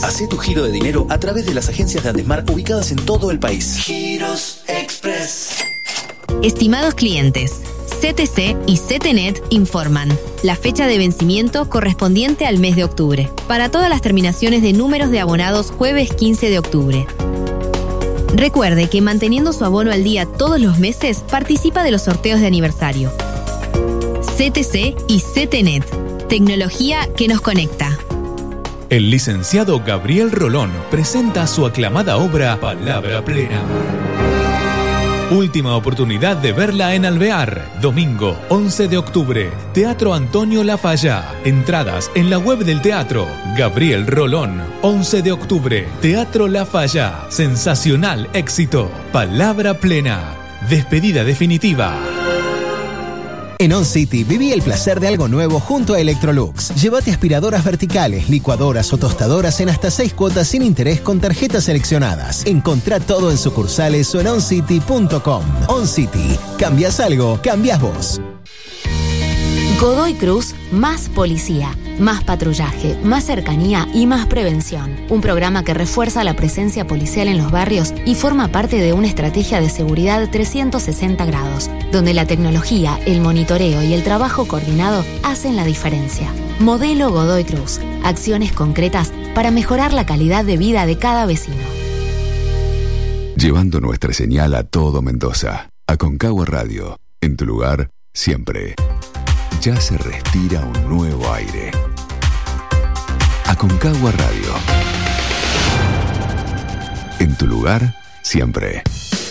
Hacé tu giro de dinero a través de las agencias de Andesmar ubicadas en todo el país. Giros Express. Estimados clientes, CTC y CTNet informan la fecha de vencimiento correspondiente al mes de octubre. Para todas las terminaciones de números de abonados jueves 15 de octubre. Recuerde que manteniendo su abono al día todos los meses, participa de los sorteos de aniversario. CTC y CTNet. Tecnología que nos conecta. El licenciado Gabriel Rolón presenta su aclamada obra Palabra Plena. Última oportunidad de verla en Alvear. Domingo 11 de octubre. Teatro Antonio Lafalla. Entradas en la web del teatro. Gabriel Rolón. 11 de octubre. Teatro Lafalla. Sensacional éxito. Palabra Plena. Despedida definitiva. En On City viví el placer de algo nuevo junto a Electrolux. Llévate aspiradoras verticales, licuadoras o tostadoras en hasta 6 cuotas sin interés con tarjetas seleccionadas. Encontrá todo en sucursales o en oncity.com. On City. ¿Cambias algo? ¿Cambias vos? Godoy Cruz, más policía, más patrullaje, más cercanía y más prevención. Un programa que refuerza la presencia policial en los barrios y forma parte de una estrategia de seguridad 360 grados, donde la tecnología, el monitoreo y el trabajo coordinado hacen la diferencia. Modelo Godoy Cruz. Acciones concretas para mejorar la calidad de vida de cada vecino. Llevando nuestra señal a todo Mendoza. Aconcagua Radio. En tu lugar, siempre. Ya se respira un nuevo aire. Aconcagua Radio. En tu lugar, siempre.